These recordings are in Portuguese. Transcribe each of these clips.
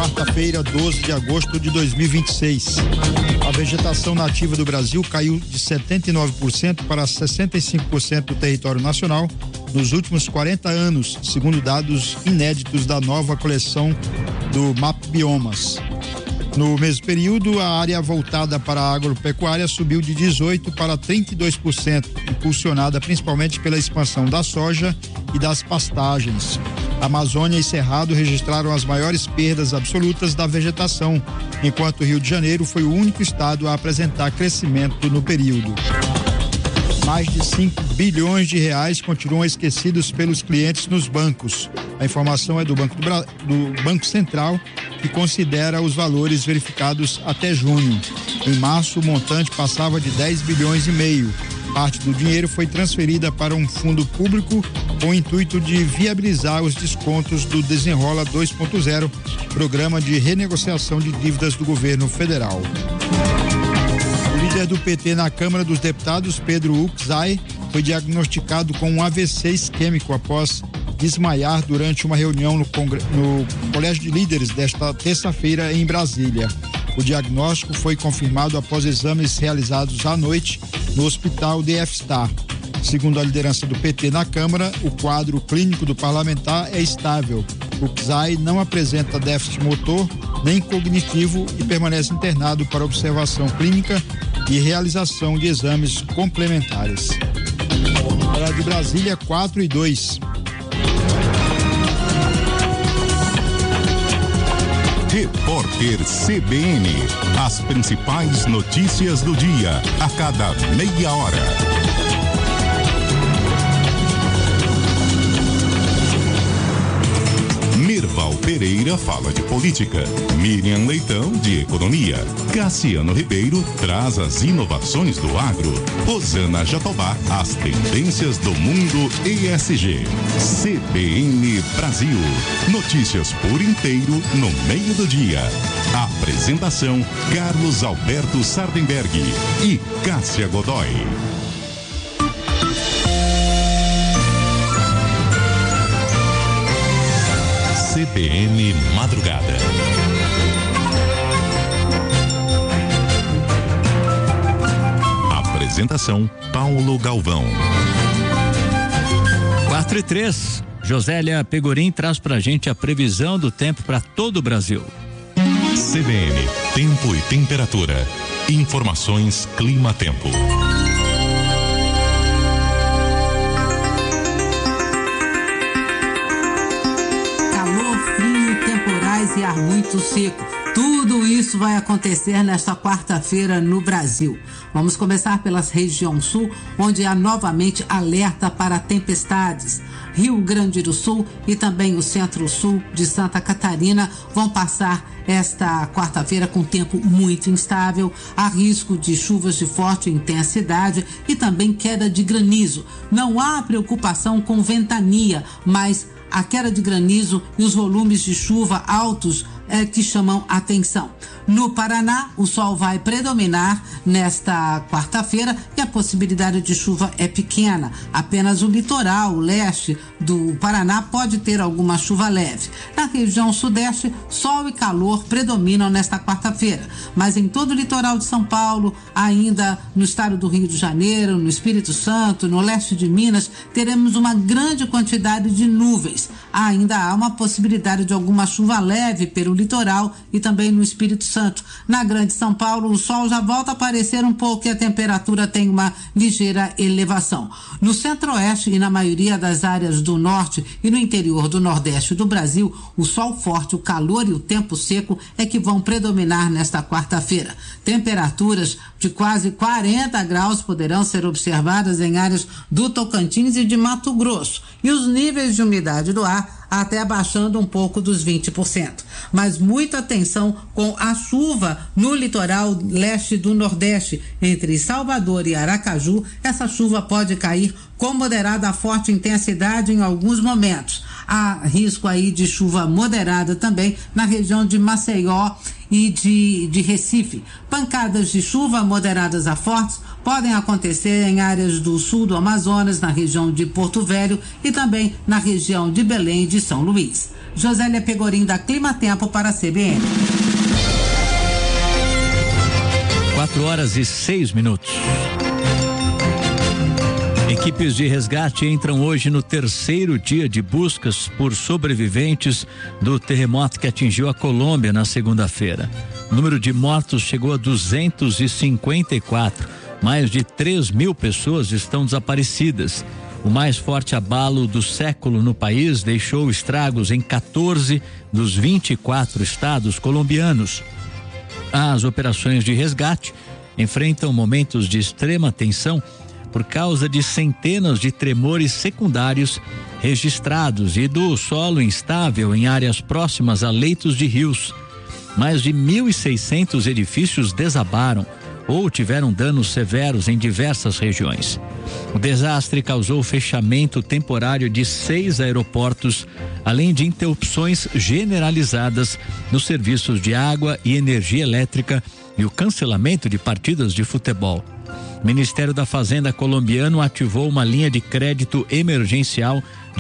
quarta-feira, 12 de agosto de 2026. A vegetação nativa do Brasil caiu de 79% para 65% do território nacional nos últimos 40 anos, segundo dados inéditos da nova coleção do MapBiomas. No mesmo período, a área voltada para a agropecuária subiu de 18% para 32%, impulsionada principalmente pela expansão da soja e das pastagens. Amazônia e Cerrado registraram as maiores perdas absolutas da vegetação, enquanto o Rio de Janeiro foi o único estado a apresentar crescimento no período. Mais de 5 bilhões de reais continuam esquecidos pelos clientes nos bancos. A informação é do Banco Central, que considera os valores verificados até junho. Em março, o montante passava de 10 bilhões e meio. Parte do dinheiro foi transferida para um fundo público com o intuito de viabilizar os descontos do Desenrola 2.0, programa de renegociação de dívidas do governo federal. O líder do PT na Câmara dos Deputados, Pedro Uczai, foi diagnosticado com um AVC isquêmico após desmaiar durante uma reunião no Colégio de Líderes desta terça-feira em Brasília. O diagnóstico foi confirmado após exames realizados à noite no Hospital DF-Star. Segundo a liderança do PT na Câmara, o quadro clínico do parlamentar é estável. O Uczai não apresenta déficit motor nem cognitivo e permanece internado para observação clínica e realização de exames complementares. Hora de Brasília, 4:02. Repórter CBN. As principais notícias do dia, a cada meia hora. Mirval Pereira fala de política, Miriam Leitão de economia, Cassiano Ribeiro traz as inovações do agro, Rosana Jatobá as tendências do mundo ESG. CBN Brasil, notícias por inteiro no meio do dia. Apresentação Carlos Alberto Sardenberg e Cássia Godoy. CBN Madrugada. Apresentação Paulo Galvão. 4:03. Josélia Pegorim traz pra gente a previsão do tempo para todo o Brasil. CBN, tempo e temperatura. Informações Clima-Tempo. E ar muito seco. Tudo isso vai acontecer nesta quarta-feira no Brasil. Vamos começar pela região sul, onde há novamente alerta para tempestades. Rio Grande do Sul e também o centro-sul de Santa Catarina vão passar esta quarta-feira com tempo muito instável. Há risco de chuvas de forte intensidade e também queda de granizo. Não há preocupação com ventania, mas a queda de granizo e os volumes de chuva altos que chamam atenção. No Paraná, o sol vai predominar nesta quarta-feira e a possibilidade de chuva é pequena. Apenas o litoral, o leste do Paraná pode ter alguma chuva leve. Na região sudeste, sol e calor predominam nesta quarta-feira. Mas em todo o litoral de São Paulo, ainda no estado do Rio de Janeiro, no Espírito Santo, no leste de Minas, teremos uma grande quantidade de nuvens. Ainda há uma possibilidade de alguma chuva leve pelo litoral e também no Espírito Santo. Na Grande São Paulo, o sol já volta a aparecer um pouco e a temperatura tem uma ligeira elevação. No centro-oeste e na maioria das áreas do norte e no interior do nordeste do Brasil, o sol forte, o calor e o tempo seco é que vão predominar nesta quarta-feira. Temperaturas de quase 40 graus poderão ser observadas em áreas do Tocantins e de Mato Grosso. E os níveis de umidade do ar até abaixando um pouco dos 20%. Mas muita atenção com a chuva no litoral leste do Nordeste, entre Salvador e Aracaju. Essa chuva pode cair com moderada a forte intensidade em alguns momentos. Há risco aí de chuva moderada também na região de Maceió e de Recife. Pancadas de chuva moderadas a fortes podem acontecer em áreas do sul do Amazonas, na região de Porto Velho e também na região de Belém e de São Luís. Josélia Pegorim, da Clima Tempo, para a CBN. 4h06. Equipes de resgate entram hoje no terceiro dia de buscas por sobreviventes do terremoto que atingiu a Colômbia na segunda-feira. O número de mortos chegou a 254. Mais de 3.000 pessoas estão desaparecidas. O mais forte abalo do século no país deixou estragos em 14 dos 24 estados colombianos. As operações de resgate enfrentam momentos de extrema tensão por causa de centenas de tremores secundários registrados e do solo instável em áreas próximas a leitos de rios. Mais de 1.600 edifícios desabaram ou tiveram danos severos em diversas regiões. O desastre causou o fechamento temporário de 6 aeroportos, além de interrupções generalizadas nos serviços de água e energia elétrica e o cancelamento de partidas de futebol. O Ministério da Fazenda colombiano ativou uma linha de crédito emergencial de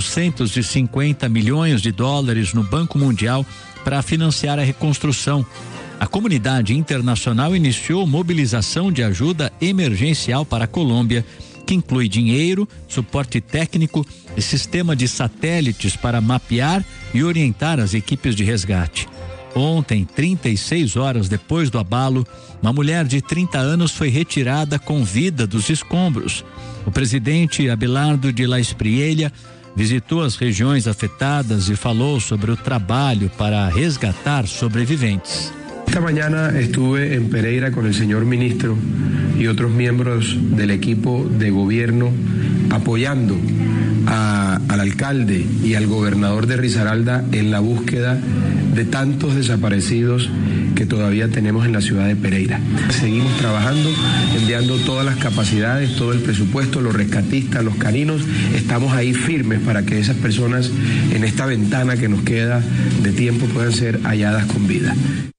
450 milhões de dólares no Banco Mundial para financiar a reconstrução. A comunidade internacional iniciou mobilização de ajuda emergencial para a Colômbia, que inclui dinheiro, suporte técnico e sistema de satélites para mapear e orientar as equipes de resgate. Ontem, 36 horas depois do abalo, uma mulher de 30 anos foi retirada com vida dos escombros. O presidente Abelardo de la Espriella visitou as regiões afetadas e falou sobre o trabalho para resgatar sobreviventes. Esta mañana estuve en Pereira con el señor ministro y otros miembros del equipo de gobierno apoyando al alcalde y al gobernador de Risaralda en la búsqueda de tantos desaparecidos que todavía tenemos en la ciudad de Pereira. Seguimos trabajando, enviando todas las capacidades, todo el presupuesto, los rescatistas, los caninos. Estamos ahí firmes para que esas personas en esta ventana que nos queda de tiempo puedan ser halladas con vida.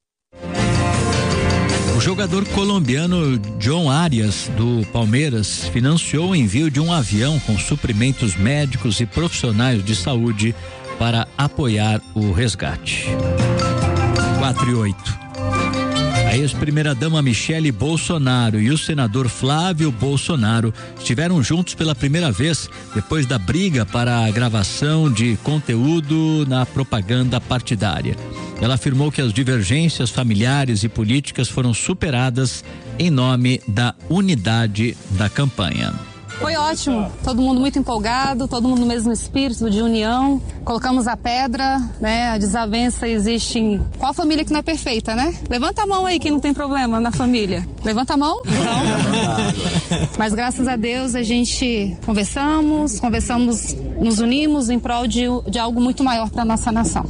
O jogador colombiano John Arias, do Palmeiras, financiou o envio de um avião com suprimentos médicos e profissionais de saúde para apoiar o resgate. 4h08. A ex-primeira-dama Michele Bolsonaro e o senador Flávio Bolsonaro estiveram juntos pela primeira vez depois da briga para a gravação de conteúdo na propaganda partidária. Ela afirmou que as divergências familiares e políticas foram superadas em nome da unidade da campanha. Foi ótimo, todo mundo muito empolgado, todo mundo no mesmo espírito de união. Colocamos a pedra, né? A desavença existe em qual família que não é perfeita, né? Levanta a mão aí quem não tem problema na família. Levanta a mão? Não. Mas graças a Deus a gente conversamos, nos unimos em prol de algo muito maior para a nossa nação.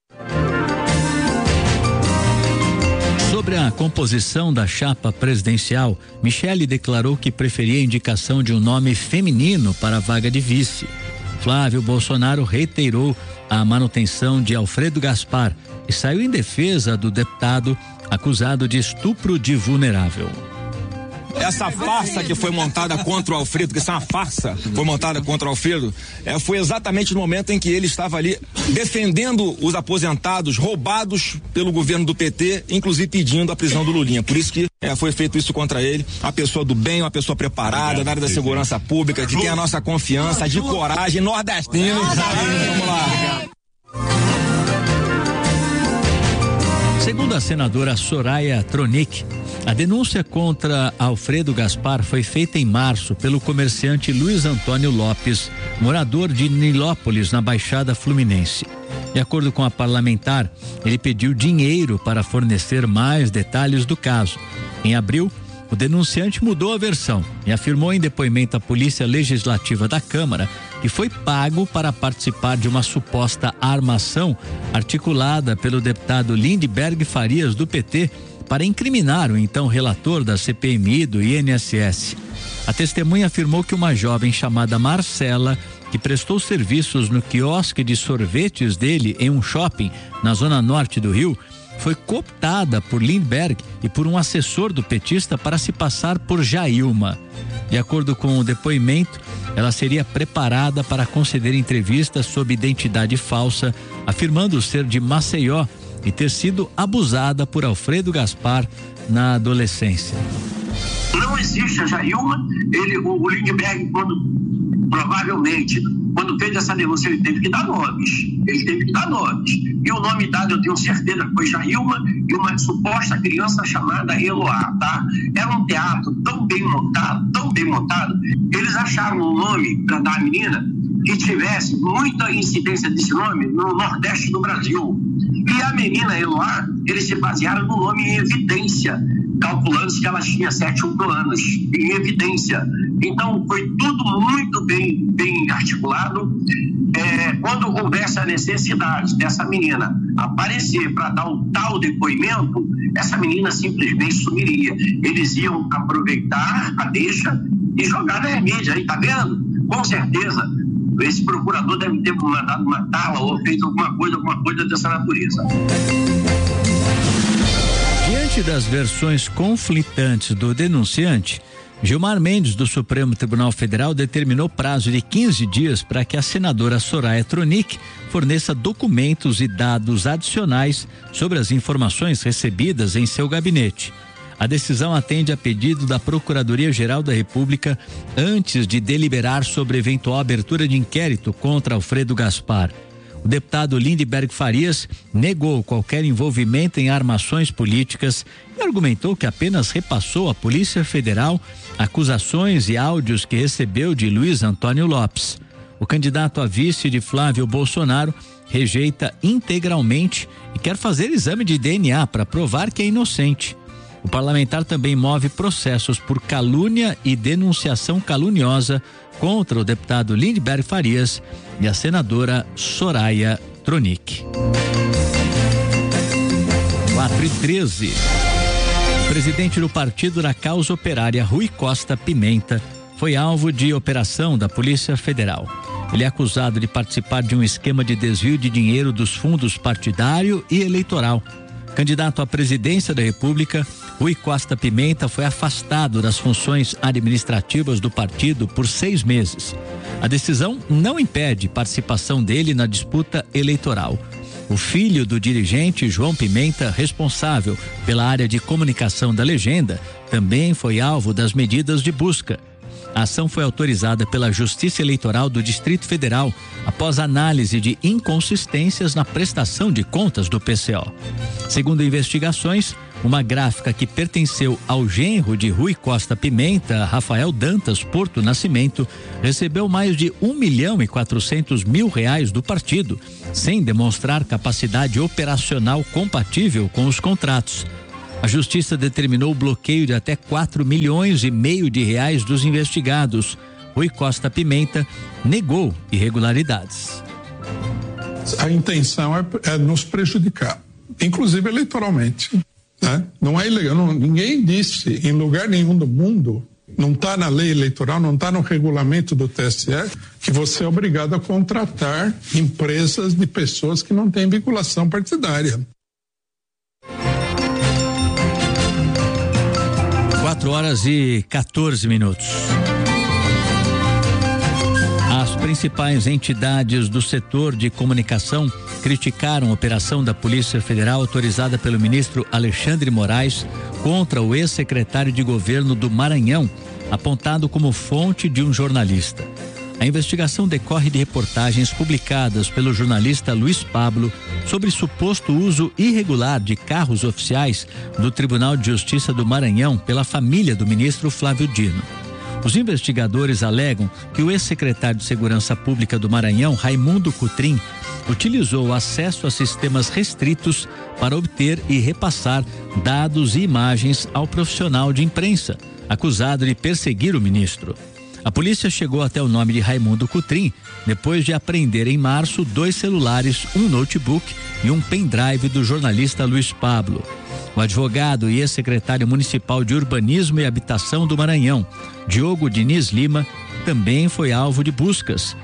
Sobre a composição da chapa presidencial, Michele declarou que preferia a indicação de um nome feminino para a vaga de vice. Flávio Bolsonaro reiterou a manutenção de Alfredo Gaspar e saiu em defesa do deputado acusado de estupro de vulnerável. Essa farsa que foi montada contra o Alfredo, que isso é uma farsa, foi montada contra o Alfredo, foi exatamente no momento em que ele estava ali defendendo os aposentados roubados pelo governo do PT, inclusive pedindo a prisão do Lulinha. Por isso que foi feito isso contra ele. Uma pessoa do bem, uma pessoa preparada, da área da segurança pública, que tem a nossa confiança, de coragem, nordestino. Vamos lá. Segundo a senadora Soraya Tronic, a denúncia contra Alfredo Gaspar foi feita em março pelo comerciante Luiz Antônio Lopes, morador de Nilópolis, na Baixada Fluminense. De acordo com a parlamentar, ele pediu dinheiro para fornecer mais detalhes do caso. Em abril, o denunciante mudou a versão e afirmou em depoimento à Polícia Legislativa da Câmara que foi pago para participar de uma suposta armação articulada pelo deputado Lindbergh Farias, do PT, para incriminar o então relator da CPMI do INSS. A testemunha afirmou que uma jovem chamada Marcela, que prestou serviços no quiosque de sorvetes dele em um shopping na zona norte do Rio, foi cooptada por Lindbergh e por um assessor do petista para se passar por Jailma. De acordo com o depoimento, ela seria preparada para conceder entrevistas sob identidade falsa, afirmando ser de Maceió e ter sido abusada por Alfredo Gaspar na adolescência. Não existe a Jailma, o Lindbergh, provavelmente, quando fez essa denúncia, ele teve que dar nomes. E o nome dado, eu tenho certeza que foi Jailma e uma suposta criança chamada Eloá, tá? Era um teatro tão bem montado, eles acharam um nome para dar à menina que tivesse muita incidência desse nome no Nordeste do Brasil. E a menina Eloá, eles se basearam no nome em evidência, calculando que ela tinha 7 ou 8 anos, em evidência. Então, foi tudo muito bem articulado. Quando houvesse a necessidade dessa menina aparecer para dar um tal depoimento, essa menina simplesmente sumiria. Eles iam aproveitar a deixa e jogar na mídia. Aí, tá vendo? Com certeza, esse procurador deve ter mandado matá-la ou feito alguma coisa dessa natureza. Diante das versões conflitantes do denunciante, Gilmar Mendes, do Supremo Tribunal Federal, determinou prazo de 15 dias para que a senadora Soraya Tronic forneça documentos e dados adicionais sobre as informações recebidas em seu gabinete. A decisão atende a pedido da Procuradoria-Geral da República antes de deliberar sobre eventual abertura de inquérito contra Alfredo Gaspar. O deputado Lindbergh Farias negou qualquer envolvimento em armações políticas e argumentou que apenas repassou à Polícia Federal acusações e áudios que recebeu de Luiz Antônio Lopes. O candidato a vice de Flávio Bolsonaro rejeita integralmente e quer fazer exame de DNA para provar que é inocente. O parlamentar também move processos por calúnia e denunciação caluniosa contra o deputado Lindbergh Farias e a senadora Soraya Tronic. 4:13. O presidente do Partido da Causa Operária, Rui Costa Pimenta, foi alvo de operação da Polícia Federal. Ele é acusado de participar de um esquema de desvio de dinheiro dos fundos partidário e eleitoral. Candidato à presidência da República, Rui Costa Pimenta foi afastado das funções administrativas do partido por 6 meses. A decisão não impede participação dele na disputa eleitoral. O filho do dirigente, João Pimenta, responsável pela área de comunicação da legenda, também foi alvo das medidas de busca. A ação foi autorizada pela Justiça Eleitoral do Distrito Federal após análise de inconsistências na prestação de contas do PCO. Segundo investigações, uma gráfica que pertenceu ao genro de Rui Costa Pimenta, Rafael Dantas Porto Nascimento, recebeu mais de R$1.400.000 do partido, sem demonstrar capacidade operacional compatível com os contratos. A Justiça determinou o bloqueio de até R$4,5 milhões dos investigados. Rui Costa Pimenta negou irregularidades. A intenção é nos prejudicar, inclusive eleitoralmente, né? Não é ilegal, ninguém disse em lugar nenhum do mundo, não está na lei eleitoral, não está no regulamento do TSE, que você é obrigado a contratar empresas de pessoas que não têm vinculação partidária. 4:14. As principais entidades do setor de comunicação criticaram a operação da Polícia Federal autorizada pelo ministro Alexandre Moraes contra o ex-secretário de governo do Maranhão, apontado como fonte de um jornalista. A investigação decorre de reportagens publicadas pelo jornalista Luiz Pablo sobre suposto uso irregular de carros oficiais do Tribunal de Justiça do Maranhão pela família do ministro Flávio Dino. Os investigadores alegam que o ex-secretário de Segurança Pública do Maranhão, Raimundo Cotrim, utilizou o acesso a sistemas restritos para obter e repassar dados e imagens ao profissional de imprensa, acusado de perseguir o ministro. A polícia chegou até o nome de Raimundo Cotrim depois de apreender em março 2 celulares, um notebook e um pendrive do jornalista Luiz Pablo. O advogado e ex-secretário municipal de Urbanismo e Habitação do Maranhão, Diogo Diniz Lima, também foi alvo de buscas.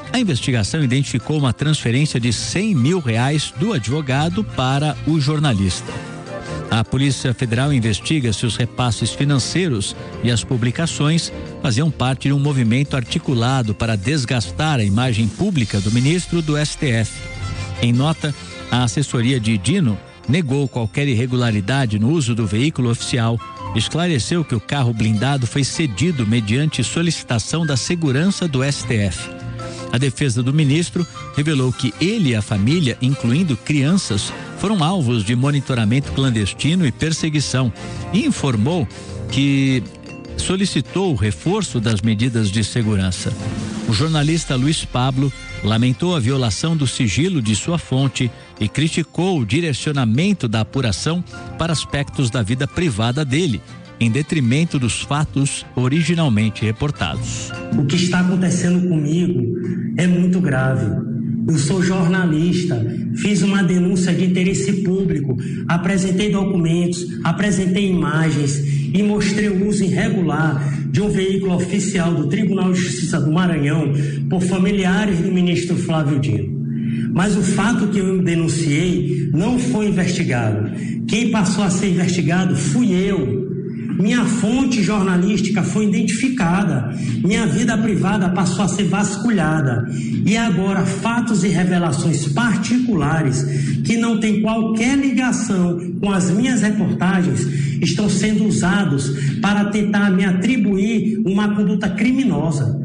A investigação identificou uma transferência de R$100 mil do advogado para o jornalista. A Polícia Federal investiga se os repasses financeiros e as publicações faziam parte de um movimento articulado para desgastar a imagem pública do ministro do STF. Em nota, a assessoria de Dino negou qualquer irregularidade no uso do veículo oficial, esclareceu que o carro blindado foi cedido mediante solicitação da segurança do STF. A defesa do ministro revelou que ele e a família, incluindo crianças, foram alvos de monitoramento clandestino e perseguição e informou que solicitou o reforço das medidas de segurança. O jornalista Luiz Pablo lamentou a violação do sigilo de sua fonte e criticou o direcionamento da apuração para aspectos da vida privada dele, em detrimento dos fatos originalmente reportados. O que está acontecendo comigo é muito grave. Eu sou jornalista, fiz uma denúncia de interesse público, apresentei documentos, apresentei imagens e mostrei o uso irregular de um veículo oficial do Tribunal de Justiça do Maranhão por familiares do ministro Flávio Dino. Mas o fato que eu denunciei não foi investigado. Quem passou a ser investigado fui eu. Minha fonte jornalística foi identificada, minha vida privada passou a ser vasculhada e agora fatos e revelações particulares que não têm qualquer ligação com as minhas reportagens estão sendo usados para tentar me atribuir uma conduta criminosa.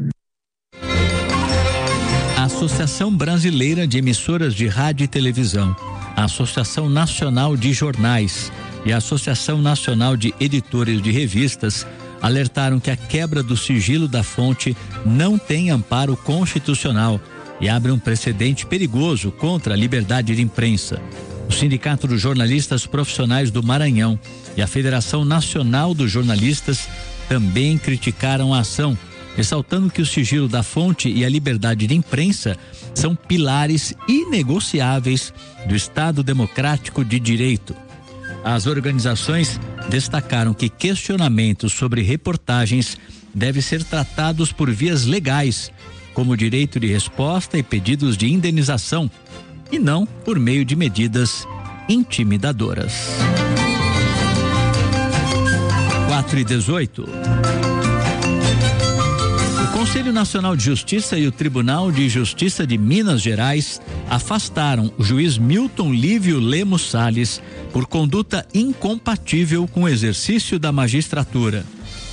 A Associação Brasileira de Emissoras de Rádio e Televisão, a Associação Nacional de Jornais e a Associação Nacional de Editores de Revistas alertaram que a quebra do sigilo da fonte não tem amparo constitucional e abre um precedente perigoso contra a liberdade de imprensa. O Sindicato dos Jornalistas Profissionais do Maranhão e a Federação Nacional dos Jornalistas também criticaram a ação, ressaltando que o sigilo da fonte e a liberdade de imprensa são pilares inegociáveis do Estado Democrático de Direito. As organizações destacaram que questionamentos sobre reportagens devem ser tratados por vias legais, como direito de resposta e pedidos de indenização, e não por meio de medidas intimidadoras. 4:18. O Conselho Nacional de Justiça e o Tribunal de Justiça de Minas Gerais afastaram o juiz Milton Lívio Lemos Salles por conduta incompatível com o exercício da magistratura.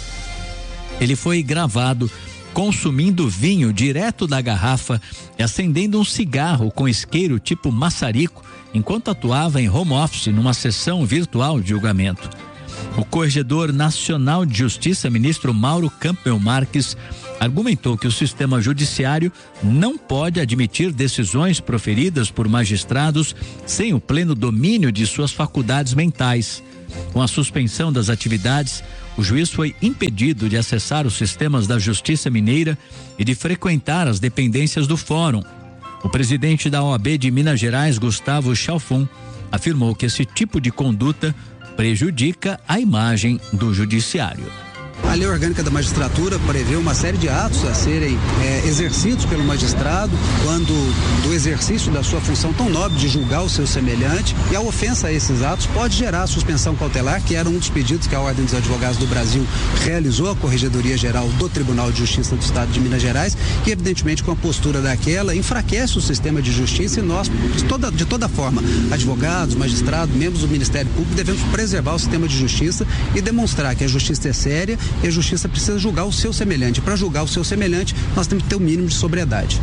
Ele foi gravado consumindo vinho direto da garrafa e acendendo um cigarro com isqueiro tipo maçarico enquanto atuava em home office numa sessão virtual de julgamento. O Corregedor Nacional de Justiça, ministro Mauro Campbell Marques, argumentou que o sistema judiciário não pode admitir decisões proferidas por magistrados sem o pleno domínio de suas faculdades mentais. Com a suspensão das atividades, o juiz foi impedido de acessar os sistemas da Justiça Mineira e de frequentar as dependências do Fórum. O presidente da OAB de Minas Gerais, Gustavo Chalfun, afirmou que esse tipo de conduta prejudica a imagem do judiciário. A lei orgânica da magistratura prevê uma série de atos a serem exercidos pelo magistrado quando do exercício da sua função tão nobre de julgar o seu semelhante, e a ofensa a esses atos pode gerar suspensão cautelar, que era um dos pedidos que a Ordem dos Advogados do Brasil realizou à Corregedoria Geral do Tribunal de Justiça do Estado de Minas Gerais, que evidentemente com a postura daquela enfraquece o sistema de justiça, e nós, de toda forma, advogados, magistrados, membros do Ministério Público, devemos preservar o sistema de justiça e demonstrar que a justiça é séria e a justiça precisa julgar o seu semelhante. Para julgar o seu semelhante, nós temos que ter o mínimo de sobriedade.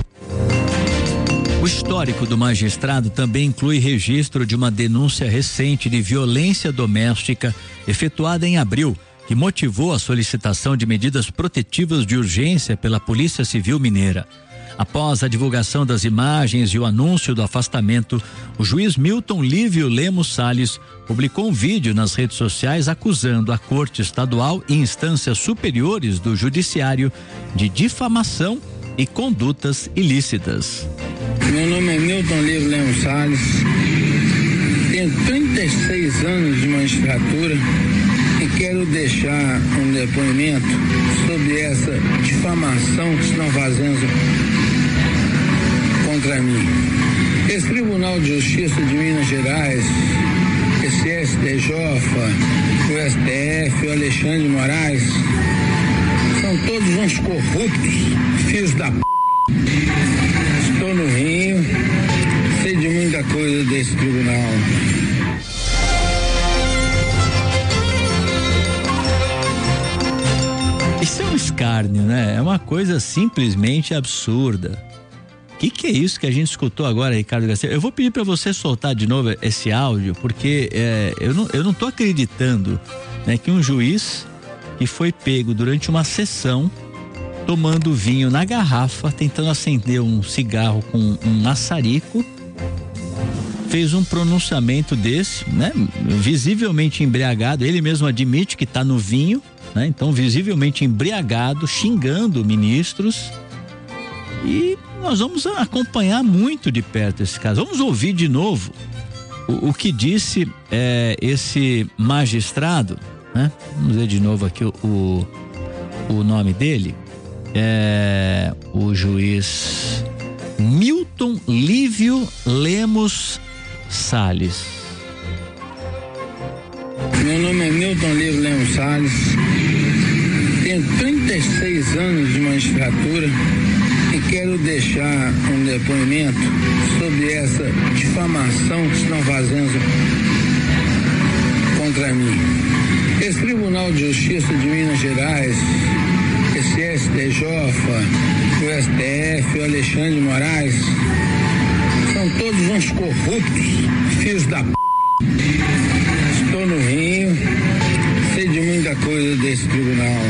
O histórico do magistrado também inclui registro de uma denúncia recente de violência doméstica efetuada em abril, que motivou a solicitação de medidas protetivas de urgência pela Polícia Civil Mineira. Após a divulgação das imagens e o anúncio do afastamento, o juiz Milton Lívio Lemos Salles publicou um vídeo nas redes sociais acusando a Corte Estadual e instâncias superiores do Judiciário de difamação e condutas ilícitas. Meu nome é Milton Lívio Lemos Salles, tenho 36 anos de magistratura e quero deixar um depoimento sobre essa difamação que estão fazendo contra mim. Esse Tribunal de Justiça de Minas Gerais, esse STJ, o STF, o Alexandre de Moraes, são todos uns corruptos, filhos da p. Estou no Rio, sei de muita coisa desse tribunal. Isso é um escárnio, né? É uma coisa simplesmente absurda. O que é isso que a gente escutou agora, Ricardo Garcia? Eu vou pedir para você soltar de novo esse áudio, porque eu não tô acreditando, né, que um juiz que foi pego durante uma sessão tomando vinho na garrafa, tentando acender um cigarro com um maçarico, fez um pronunciamento desse, né? Visivelmente embriagado, ele mesmo admite que está no vinho, né? Então visivelmente embriagado, xingando ministros, e nós vamos acompanhar muito de perto esse caso. Vamos ouvir de novo o que disse esse magistrado, né? Vamos ver de novo aqui o nome dele, o juiz Milton Lívio Lemos Salles. Meu nome é Milton Lívio Lemos Salles, tenho 36 anos de magistratura e quero deixar um depoimento sobre essa difamação que estão fazendo contra mim. Esse Tribunal de Justiça de Minas Gerais, esse STJ, o STF, o Alexandre de Moraes, são todos uns corruptos, filhos da p. Estou no Rio, sei de muita coisa desse tribunal.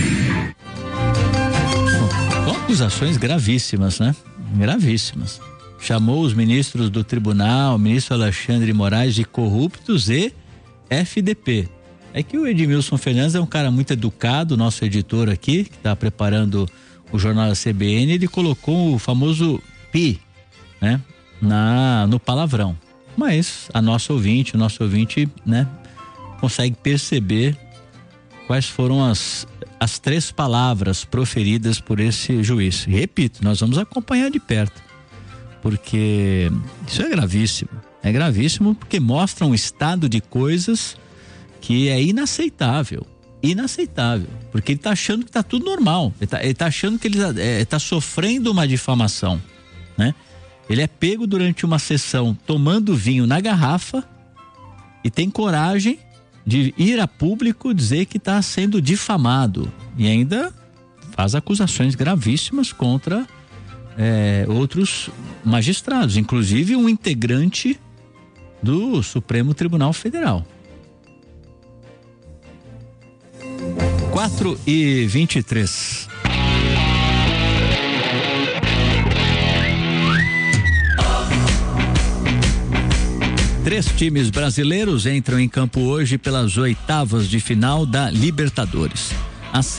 São acusações gravíssimas, né? Gravíssimas. Chamou os ministros do tribunal, o ministro Alexandre de Moraes, de corruptos e FDP. É que o Edmilson Fernandes é um cara muito educado, nosso editor aqui, que está preparando o jornal da CBN, ele colocou o famoso pi, né, no palavrão. Mas o nosso ouvinte, né, consegue perceber quais foram as 3 palavras proferidas por esse juiz. E, repito, nós vamos acompanhar de perto, porque isso é gravíssimo porque mostra um estado de coisas que é inaceitável, porque ele está achando que está tudo normal, ele tá achando que ele está sofrendo uma difamação, né? Ele é pego durante uma sessão tomando vinho na garrafa e tem coragem de ir a público dizer que está sendo difamado e ainda faz acusações gravíssimas contra outros magistrados, inclusive um integrante do Supremo Tribunal Federal. 4h23. Três times brasileiros entram em campo hoje pelas oitavas de final da Libertadores.